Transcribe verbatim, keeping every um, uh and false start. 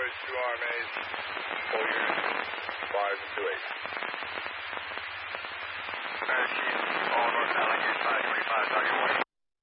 two R M As, full unit, five two eight.